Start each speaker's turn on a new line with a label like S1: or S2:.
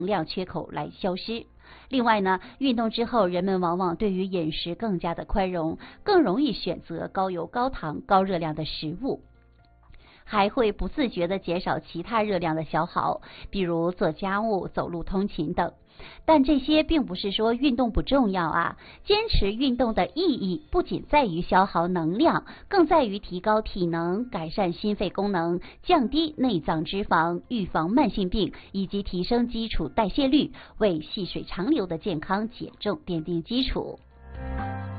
S1: 能量缺口来消失。另外呢，运动之后，人们往往对于饮食更加的宽容，更容易选择高油、高糖、高热量的食物，还会不自觉地减少其他热量的消耗，比如做家务、走路通勤等。但这些并不是说运动不重要啊，坚持运动的意义不仅在于消耗能量，更在于提高体能、改善心肺功能、降低内脏脂肪、预防慢性病以及提升基础代谢率，为细水长流的健康减重奠定基础。